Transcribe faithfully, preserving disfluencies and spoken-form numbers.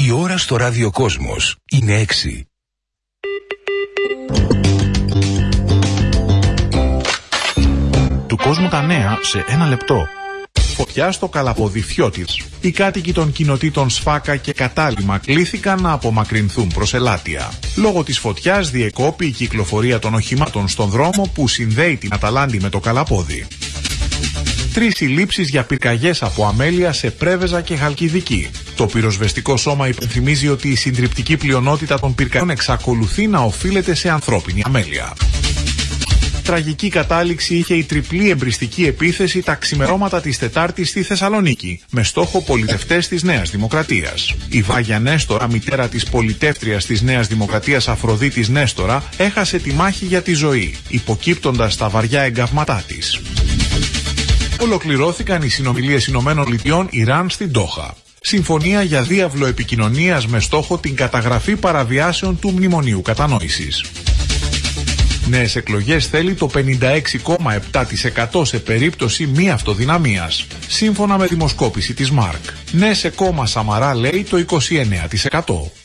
Η ώρα στο ραδιοκόσμος είναι έξι. Του κόσμου τα νέα σε ένα λεπτό. Φωτιά στο Καλαποδι-Φιώτης. Οι κάτοικοι των κοινοτήτων Σφάκα και Κατάλημα κλήθηκαν να απομακρυνθούν προς Ελάτια. Λόγω της φωτιάς διεκόπη η κυκλοφορία των οχημάτων στον δρόμο που συνδέει την Αταλάντη με το Καλαπόδι. Τρεις συλλήψεις για πυρκαγιές από αμέλεια σε Πρέβεζα και Χαλκιδική. Το πυροσβεστικό σώμα υπενθυμίζει ότι η συντριπτική πλειονότητα των πυρκαγιών εξακολουθεί να οφείλεται σε ανθρώπινη αμέλεια. Τραγική κατάληξη είχε η τριπλή εμπριστική επίθεση τα ξημερώματα της Τετάρτης στη Θεσσαλονίκη, με στόχο πολιτευτές της Νέας Δημοκρατίας. Η Βάγια Νέστορα, μητέρα της πολιτεύτριας της Νέας Δημοκρατίας Αφροδίτης Νέστορα, έχασε τη μάχη για τη ζωή, υποκύπτοντας τα βαριά εγκαύματά της. Ολοκληρώθηκαν οι συνομιλίες Ηνωμένων Πολιτειών Ιράν στην Ντόχα. Συμφωνία για διάβλο επικοινωνίας με στόχο την καταγραφή παραβιάσεων του Μνημονίου Κατανόησης. Νέες εκλογές θέλει το πενήντα έξι κόμμα επτά τοις εκατό σε περίπτωση μη αυτοδυναμίας, σύμφωνα με δημοσκόπηση της Μάρκ. Ναι σε κόμμα Σαμαρά λέει το είκοσι εννέα τοις εκατό.